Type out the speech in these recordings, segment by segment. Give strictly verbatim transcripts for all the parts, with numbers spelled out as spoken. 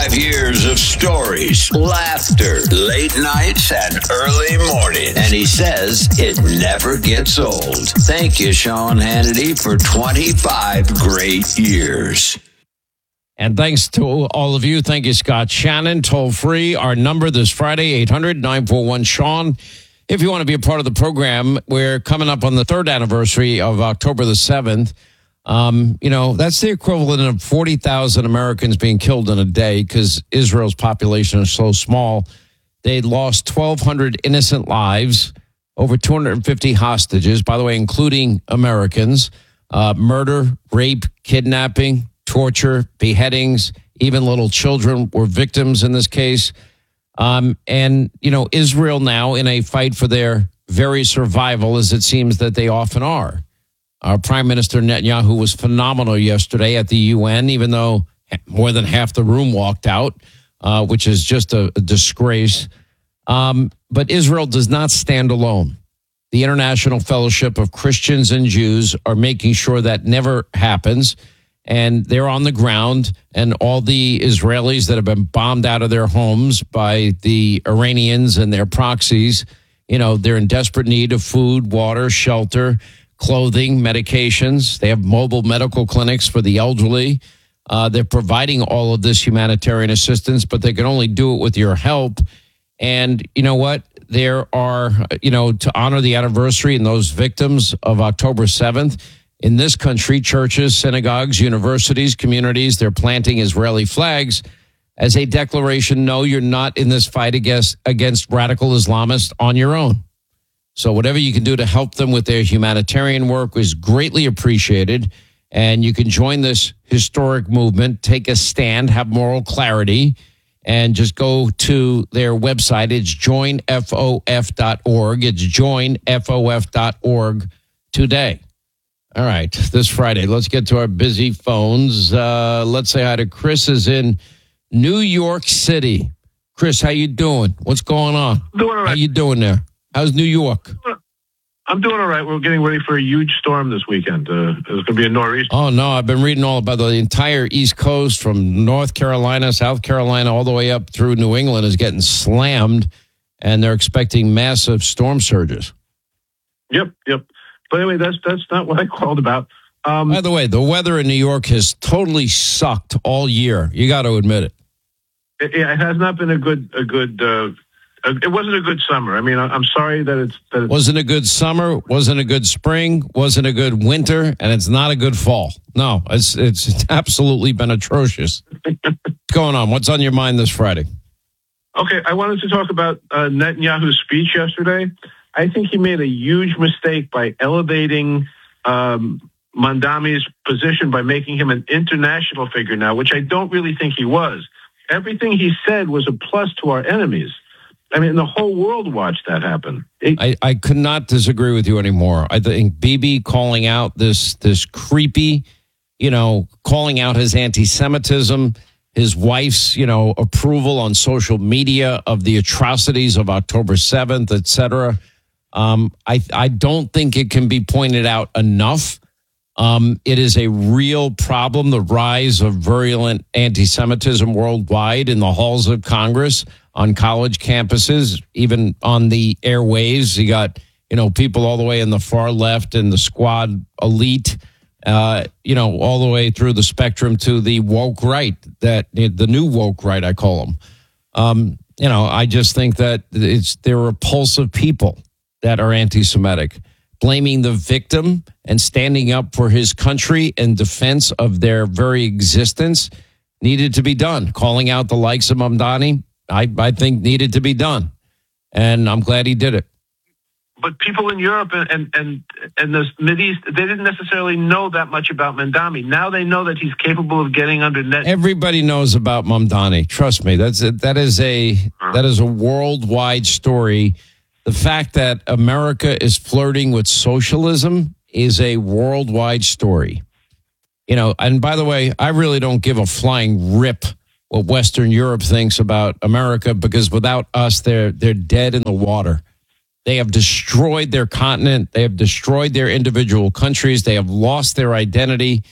twenty-five years of stories, laughter, late nights, and early morning. And he says it never gets old. Thank you, Sean Hannity, for twenty-five great years. And thanks to all of you. Thank you, Scott Shannon. Toll free. Our number this Friday, eight hundred, nine four one, Sean. If you want to be a part of the program, we're coming up on the third anniversary of October the seventh. Um, you know, that's the equivalent of forty thousand Americans being killed in a day because Israel's population is so small. They lost twelve hundred innocent lives, over two hundred fifty hostages, by the way, including Americans, uh, murder, rape, kidnapping, torture, beheadings, even little children were victims in this case. Um, and, you know, Israel now in a fight for their very survival, as it seems that they often are. Our Prime Minister Netanyahu was phenomenal yesterday at the U N, even though more than half the room walked out, uh, which is just a, a disgrace. Um, but Israel does not stand alone. The International Fellowship of Christians and Jews are making sure that never happens. And they're on the ground, and all the Israelis that have been bombed out of their homes by the Iranians and their proxies, you know, they're in desperate need of food, water, shelter, clothing, medications. They have mobile medical clinics for the elderly. Uh, they're providing all of this humanitarian assistance, but they can only do it with your help. And you know what? There are, you know, to honor the anniversary and those victims of October seventh, in this country, churches, synagogues, universities, communities, they're planting Israeli flags as a declaration, no, you're not in this fight against, against radical Islamists on your own. So whatever you can do to help them with their humanitarian work is greatly appreciated. And you can join this historic movement, take a stand, have moral clarity, and just go to their website. It's join F O F dot org. It's join F O F dot org today. All right, this Friday, let's get to our busy phones. Uh, let's say hi to Chris is in New York City. Chris, how you doing? What's going on? Doing all right. How you doing there? How's New York? I'm doing all right. We're getting ready for a huge storm this weekend. Uh, there's going to be a nor'easter. Oh, no, I've been reading all about the entire East Coast from North Carolina, South Carolina, all the way up through New England is getting slammed, and they're expecting massive storm surges. Yep, yep. But anyway, that's that's not what I called about. Um, By the way, the weather in New York has totally sucked all year. You got to admit it. It, it has not been a good a good. Uh, it wasn't a good summer. I mean, I'm sorry that it's that it's, wasn't a good summer, wasn't a good spring, wasn't a good winter, and it's not a good fall. No, it's it's absolutely been atrocious. What's going on? What's on your mind this Friday? Okay, I wanted to talk about uh, Netanyahu's speech yesterday. I think he made a huge mistake by elevating um, Mandami's position by making him an international figure now, which I don't really think he was. Everything he said was a plus to our enemies. I mean, the whole world watched that happen. It, I, I could not disagree with you anymore. I think Bibi calling out this this creepy, you know, calling out his anti-Semitism, his wife's, you know, approval on social media of the atrocities of October seventh, et cetera. Um, I, I don't think it can be pointed out enough. Um, it is a real problem, the rise of virulent anti-Semitism worldwide in the halls of Congress, on college campuses, even on the airwaves. You got, you know, people all the way in the far left and the squad elite, uh, you know, all the way through the spectrum to the woke right, that the new woke right, I call them. Um, you know, I just think that it's they're repulsive people that are anti-Semitic. Blaming the victim and standing up for his country in defense of their very existence needed to be done. Calling out the likes of Mamdani, I, I think needed to be done. And I'm glad he did it. But people in Europe and and and the Mideast, they didn't necessarily know that much about Mamdani. Now they know that he's capable of getting under net. Everybody knows about Mamdani. Trust me, that's a, that is a that is a worldwide story. The fact that America is flirting with socialism is a worldwide story. You know, and by the way, I really don't give a flying rip what Western Europe thinks about America, because without us, they're they're dead in the water. They have destroyed their continent. They have destroyed their individual countries. They have lost their identity.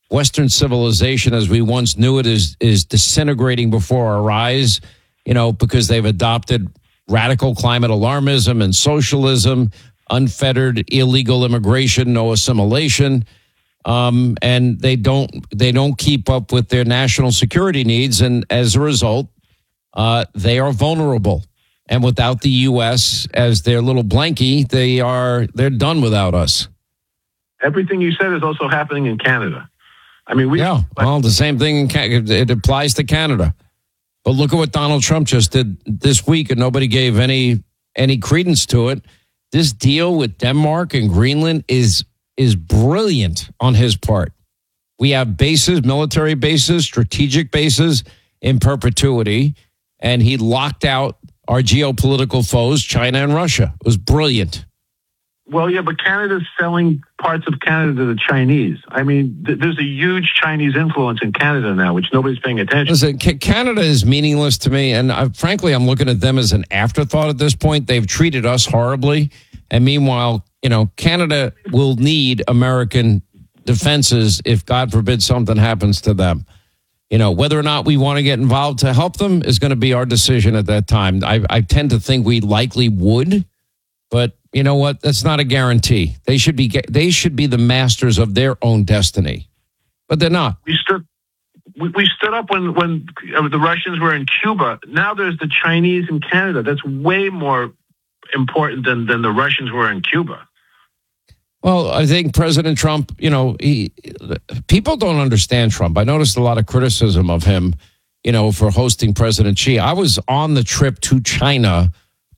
Western civilization as we once knew it is is disintegrating before our eyes, you know, because they've adopted radical climate alarmism and socialism, unfettered illegal immigration, no assimilation, um, and they don't they don't keep up with their national security needs, and as a result, uh, they are vulnerable. And without the U S as their little blankie, they are they're done without us. Everything you said is also happening in Canada. I mean, we yeah. Well, the same thing in Canada. It applies to Canada. But look at what Donald Trump just did this week, and nobody gave any any credence to it. This deal with Denmark and Greenland is is brilliant on his part. We have bases, military bases, strategic bases in perpetuity, and he locked out our geopolitical foes, China and Russia. It was brilliant. Well, yeah, but Canada's selling parts of Canada to the Chinese. I mean, th- there's a huge Chinese influence in Canada now, which nobody's paying attention. Listen, C- Canada is meaningless to me, and I, frankly, I'm looking at them as an afterthought at this point. They've treated us horribly, and meanwhile, you know, Canada will need American defenses if, God forbid, something happens to them. You know, whether or not we want to get involved to help them is going to be our decision at that time. I, I tend to think we likely would, but you know what? That's not a guarantee. They should be they should be the masters of their own destiny, but they're not. We stood we, we stood up when when the Russians were in Cuba. Now there's the Chinese in Canada. That's way more important than than the Russians were in Cuba. Well, I think President Trump, you know, he, people don't understand Trump. I noticed a lot of criticism of him, you know, for hosting President Xi. I was on the trip to China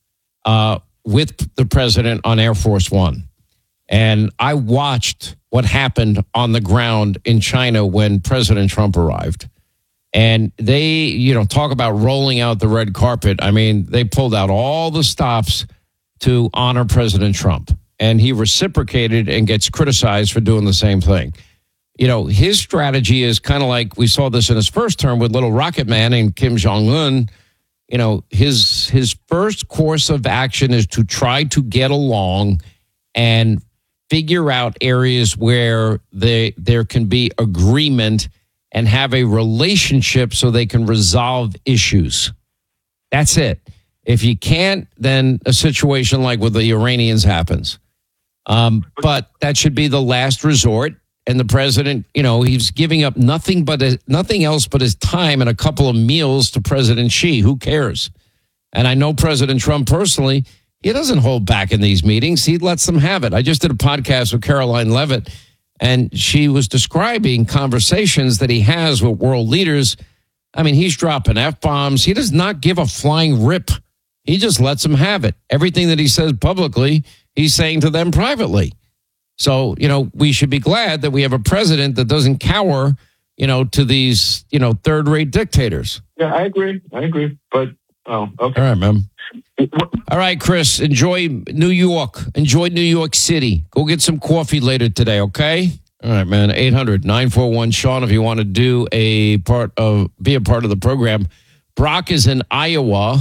uh, with the president on Air Force One, and I watched what happened on the ground in China when President Trump arrived. And they, you know, talk about rolling out the red carpet. I mean, they pulled out all the stops to honor President Trump. And he reciprocated and gets criticized for doing the same thing. You know, his strategy is kind of like we saw this in his first term with Little Rocket Man and Kim Jong-un. You know, his his first course of action is to try to get along and figure out areas where they, there can be agreement and have a relationship so they can resolve issues. That's it. If you can't, then a situation like with the Iranians happens. Um, but that should be the last resort. And the president, you know, he's giving up nothing but a, nothing else but his time and a couple of meals to President Xi. Who cares? And I know President Trump personally. He doesn't hold back in these meetings. He lets them have it. I just did a podcast with Caroline Levitt, and she was describing conversations that he has with world leaders. I mean, he's dropping F-bombs. He does not give a flying rip. He just lets them have it. Everything that he says publicly, he's saying to them privately. So, you know, we should be glad that we have a president that doesn't cower, you know, to these, you know, third-rate dictators. Yeah, I agree. I agree. But, oh, okay. All right, man. All right, Chris, enjoy New York. Enjoy New York City. Go get some coffee later today, okay? All right, man. eight hundred nine four one Sean if you want to do a part of, be a part of the program. Brock is in Iowa.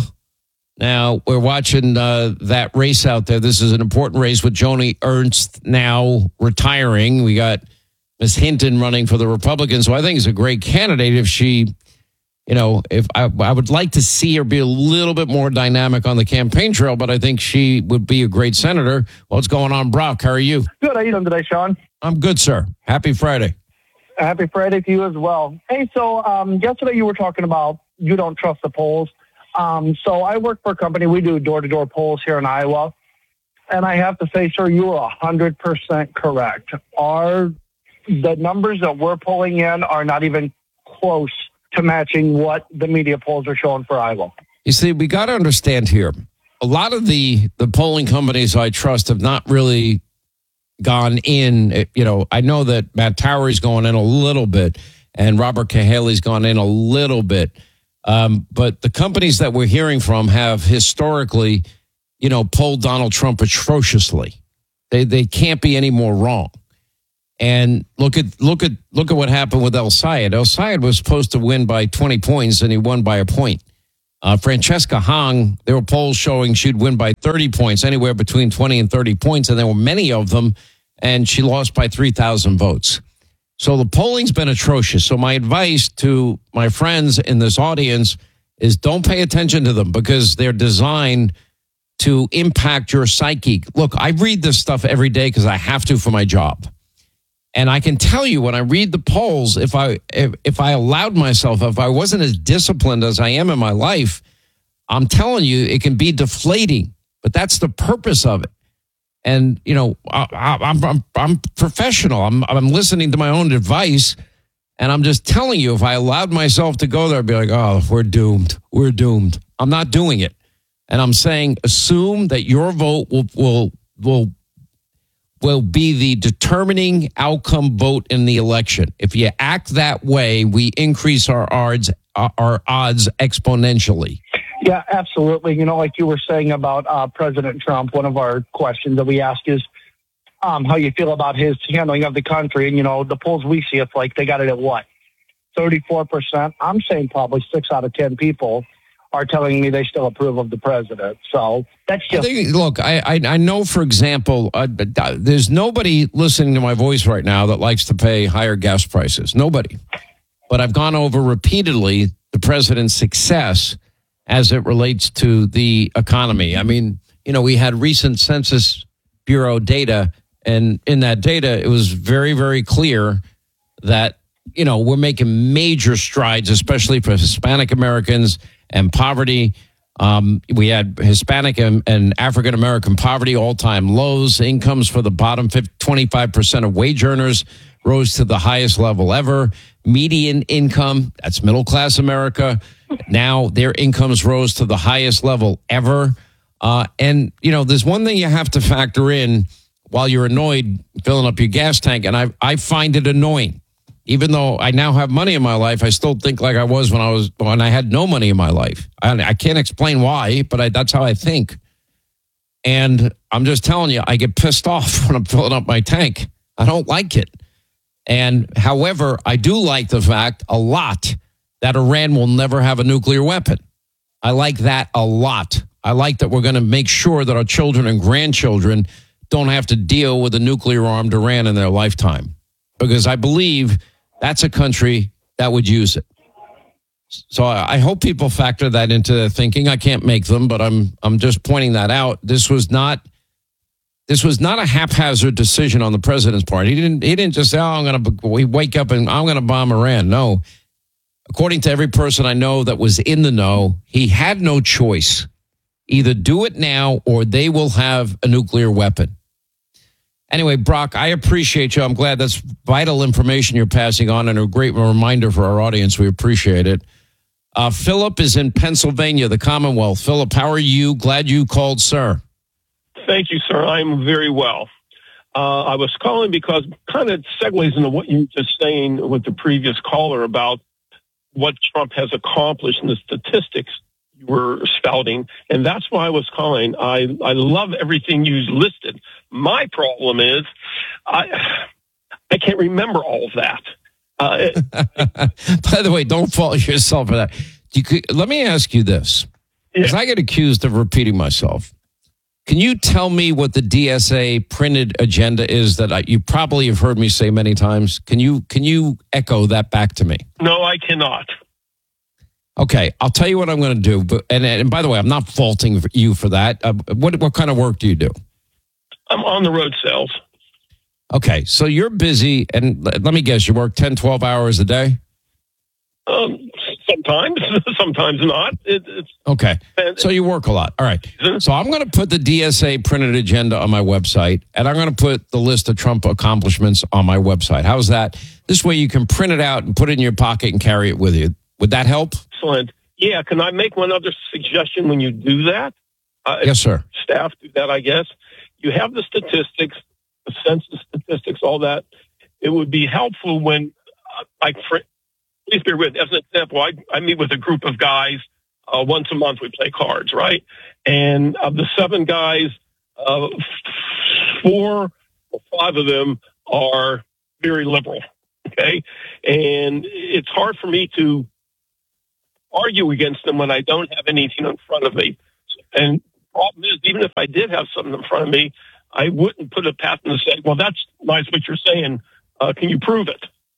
Now, we're watching uh, that race out there. This is an important race with Joni Ernst now retiring. We got Miss Hinton running for the Republicans, so I think it's a great candidate if she, you know, if I, I would like to see her be a little bit more dynamic on the campaign trail, but I think she would be a great senator. What's going on, Brock? How are you? Good. How are you doing today, Sean? I'm good, sir. Happy Friday. Happy Friday to you as well. Hey, so um, yesterday you were talking about you don't trust the polls. Um, so I work for a company. We do door-to-door polls here in Iowa. And I have to say, sir, you are one hundred percent correct. Our, the numbers that we're pulling in are not even close to matching what the media polls are showing for Iowa. You see, we got to understand here, a lot of the, the polling companies I trust have not really gone in. You know, I know that Matt Towery's going in a little bit and Robert Cahaley's gone in a little bit. Um, but the companies that we're hearing from have historically, you know, polled Donald Trump atrociously. They they can't be any more wrong. And look at look at look at what happened with El Sayed. El Sayed was supposed to win by twenty points, and he won by a point. Uh, Francesca Hong, there were polls showing she'd win by thirty points, anywhere between twenty and thirty points, and there were many of them, and she lost by three thousand votes. So the polling's been atrocious. So my advice to my friends in this audience is don't pay attention to them because they're designed to impact your psyche. Look, I read this stuff every day because I have to for my job. And I can tell you when I read the polls, if I if, if I allowed myself, if I wasn't as disciplined as I am in my life, I'm telling you, it can be deflating. But that's the purpose of it. And, you know, I, I, I'm, I'm I'm professional. I'm I'm listening to my own advice. And I'm just telling you, if I allowed myself to go there, I'd be like, oh, we're doomed. We're doomed. I'm not doing it. And I'm saying, assume that your vote will will will will be the determining outcome vote in the election. If you act that way, we increase our odds our odds exponentially. Yeah, absolutely. You know, like you were saying about uh, President Trump, one of our questions that we ask is um, how you feel about his handling of the country. And, you know, the polls we see, it's like they got it at what? thirty-four percent. I'm saying probably six out of ten people are telling me they still approve of the president. So that's just... I think, look, I, I I know, for example, uh, there's nobody listening to my voice right now that likes to pay higher gas prices. Nobody. But I've gone over repeatedly the president's success as it relates to the economy. I mean, you know, we had recent Census Bureau data, and in that data, it was very, very clear that, you know, we're making major strides, especially for Hispanic Americans and poverty. Um, we had Hispanic and, and African American poverty all-time lows. Incomes for the bottom twenty-five percent of wage earners rose to the highest level ever. Median income, that's middle-class America, now their incomes rose to the highest level ever. Uh, and, you know, there's one thing you have to factor in while you're annoyed filling up your gas tank, and I I find it annoying. Even though I now have money in my life, I still think like I was when I was when I had no money in my life. I, I can't explain why, but I, that's how I think. And I'm just telling you, I get pissed off when I'm filling up my tank. I don't like it. And however, I do like the fact a lot that Iran will never have a nuclear weapon. I like that a lot. I like that we're going to make sure that our children and grandchildren don't have to deal with a nuclear-armed Iran in their lifetime. Because I believe that's a country that would use it. So I hope people factor that into their thinking. I can't make them, but I'm I'm just pointing that out. This was not this was not a haphazard decision on the president's part. He didn't he didn't just say, "Oh, I'm going to we wake up and I'm going to bomb Iran." No. According to every person I know that was in the know, he had no choice. Either do it now or they will have a nuclear weapon. Anyway, Brock, I appreciate you. I'm glad that's vital information you're passing on and a great reminder for our audience. We appreciate it. Uh, Philip is in Pennsylvania, the Commonwealth. Philip, how are you? Glad you called, sir. Thank you, sir. I'm very well. Uh, I was calling because kind of segues into what you were just saying with the previous caller about what Trump has accomplished and the statistics you were spouting, and that's why I was calling. I, I love everything you listed. My problem is I I can't remember all of that. Uh, it, By the way, don't fault yourself for that. You could, let me ask you this, because yeah. I get accused of repeating myself. Can you tell me what the D S A printed agenda is that I, you probably have heard me say many times? Can you can you echo that back to me? No, I cannot. Okay, I'll tell you what I'm going to do. But and, and by the way, I'm not faulting you for that. Uh, what what kind of work do you do? I'm on the road sales. Okay, so you're busy, and let me guess, you work ten, twelve hours a day? Um, sometimes, sometimes not. It, it's okay, so you work a lot. All right. So I'm going to put the D S A printed agenda on my website, and I'm going to put the list of Trump accomplishments on my website. How's that? This way you can print it out and put it in your pocket and carry it with you. Would that help? Excellent. Yeah, can I make one other suggestion when you do that? Uh, yes, sir. Staff do that, I guess. You have the statistics, the census statistics, all that. It would be helpful when, uh, like, for, please bear with. As an example, I, I meet with a group of guys uh, once a month. We play cards, right? And of the seven guys, uh, four or five of them are very liberal, okay? And it's hard for me to argue against them when I don't have anything in front of me. And the problem is, even if I did have something in front of me, I wouldn't put a patent and say, well, that's nice what you're saying. Uh, can you prove it?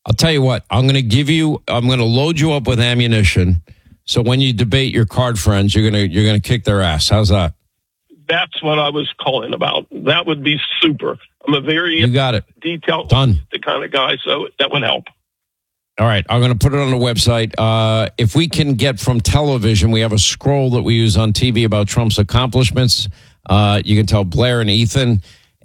I'll tell you what, I'm going to give you, I'm going to load you up with ammunition. So when you debate your card friends, you're going to, you're going to kick their ass. How's that? That's what I was calling about. That would be super. I'm a very you got it. detailed Done. the kind of guy, so that would help. All right. I'm going to put it on the website. Uh, if we can get from television, we have a scroll that we use on T V about Trump's accomplishments. Uh, you can tell Blair and Ethan,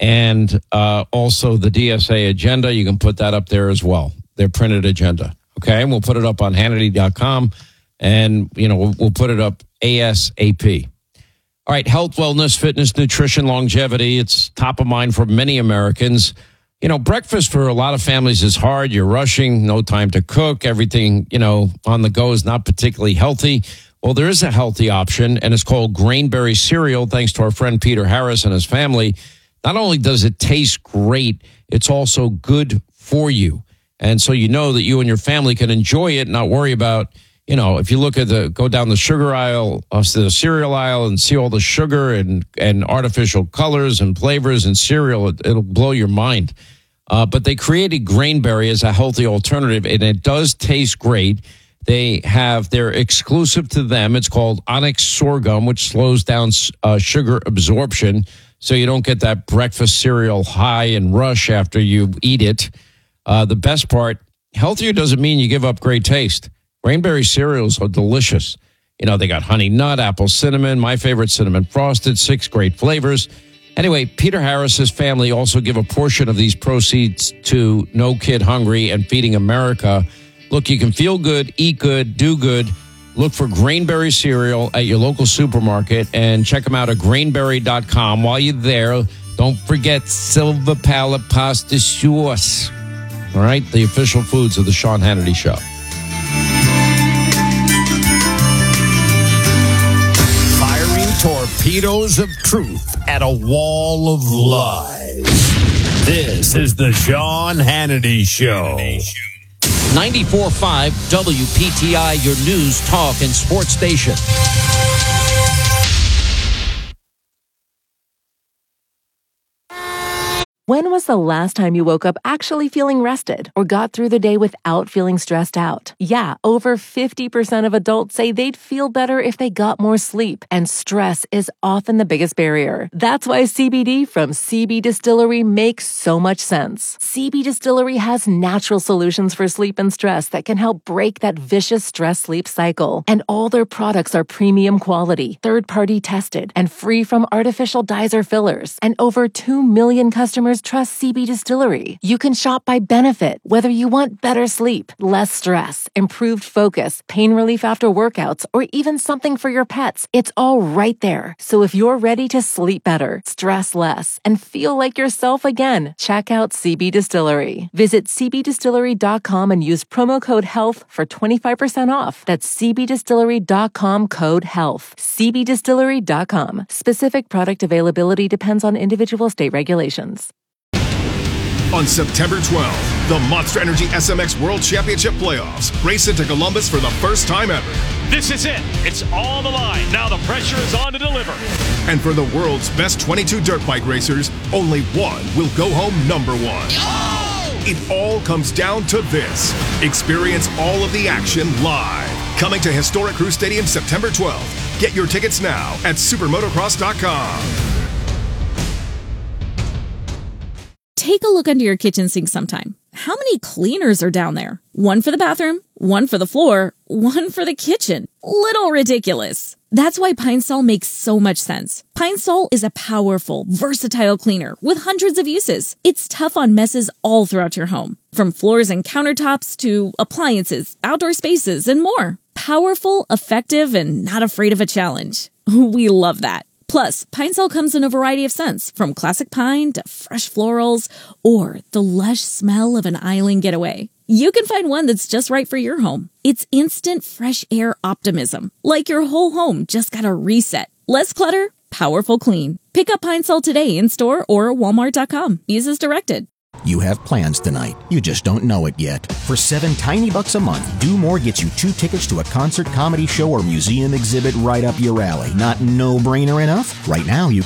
and uh, also the D S A agenda. You can put that up there as well. Their printed agenda. Okay. And we'll put it up on Hannity dot com, and, you know, we'll, we'll put it up ASAP. All right. Health, wellness, fitness, nutrition, longevity. It's top of mind for many Americans. You know, breakfast for a lot of families is hard. You're rushing, no time to cook. Everything, you know, on the go is not particularly healthy. Well, there is a healthy option, and it's called Grainberry cereal, thanks to our friend Peter Harris and his family. Not only does it taste great, it's also good for you. And so you know that you and your family can enjoy it, not worry about, you know, if you look at the, go down the sugar aisle, uh, to the cereal aisle and see all the sugar and, and artificial colors and flavors and cereal, it, it'll blow your mind. Uh, but they created Grainberry as a healthy alternative, and it does taste great. They have, they're exclusive to them. It's called Onyx Sorghum, which slows down uh, sugar absorption, so you don't get that breakfast cereal high and rush after you eat it. Uh, the best part, healthier doesn't mean you give up great taste. Grainberry cereals are delicious. You know, they got honey nut, apple cinnamon, my favorite cinnamon frosted, six great flavors. Anyway, Peter Harris's family also give a portion of these proceeds to No Kid Hungry and Feeding America. Look, you can feel good, eat good, do good. Look for Grainberry cereal at your local supermarket and check them out at grainberry dot com. While you're there, don't forget Silver Palate Pasta Sauce. All right, the official foods of the Sean Hannity Show. Torpedoes of truth at a wall of lies. This is the Sean Hannity Show. ninety-four point five W P T I, your news, talk, and sports station. When was the last time you woke up actually feeling rested or got through the day without feeling stressed out? Yeah, over fifty percent of adults say they'd feel better if they got more sleep, and stress is often the biggest barrier. That's why C B D from C B Distillery makes so much sense. C B Distillery has natural solutions for sleep and stress that can help break that vicious stress-sleep cycle. And all their products are premium quality, third-party tested, and free from artificial dyes or fillers. And over two million customers trust C B Distillery. You can shop by benefit, whether you want better sleep, less stress, improved focus, pain relief after workouts, or even something for your pets. It's all right there. So if you're ready to sleep better, stress less, and feel like yourself again, check out C B Distillery. Visit c b distillery dot com and use promo code HEALTH for twenty-five percent off. That's c b distillery dot com, code HEALTH. c b distillery dot com. Specific product availability depends on individual state regulations. On September twelfth, the Monster Energy S M X World Championship Playoffs race into Columbus for the first time ever. This is it. It's on the line. Now the pressure is on to deliver. And for the world's best twenty-two dirt bike racers, only one will go home number one. Oh! It all comes down to this. Experience all of the action live. Coming to historic Crew Stadium September twelfth. Get your tickets now at supermotocross dot com. Take a look under your kitchen sink sometime. How many cleaners are down there? One for the bathroom, one for the floor, one for the kitchen. Little ridiculous. That's why Pine Sol makes so much sense. Pine Sol is a powerful, versatile cleaner with hundreds of uses. It's tough on messes all throughout your home, from floors and countertops to appliances, outdoor spaces, and more. Powerful, effective, and not afraid of a challenge. We love that. Plus, Pine Sol comes in a variety of scents, from classic pine to fresh florals, or the lush smell of an island getaway. You can find one that's just right for your home. It's instant fresh air optimism, like your whole home just got a reset. Less clutter, powerful clean. Pick up Pine Sol today in store or walmart dot com. Use as directed. You have plans tonight. You just don't know it yet. For seven tiny bucks a month, Do More gets you two tickets to a concert, comedy show, or museum exhibit right up your alley. Not no-brainer enough? Right now, you